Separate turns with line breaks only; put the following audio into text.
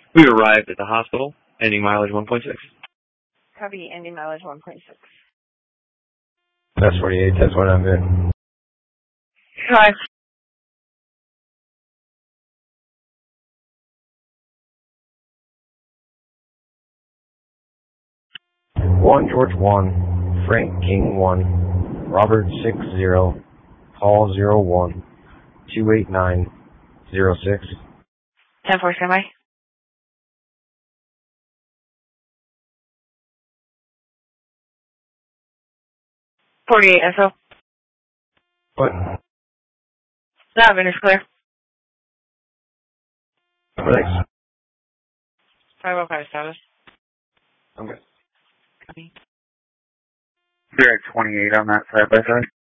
We arrived at the hospital, ending mileage 1.6.
Copy, ending mileage 1.6.
That's 48, that's what I'm in.
Hi.
1 George 1, Frank King 1, Robert 60, Paul 01, 28906.
10-4, standby. .48 SO.
What?
Nav is clear.
Thanks.
505 status.
Okay.
Copy.
You're at 28 on that side by side.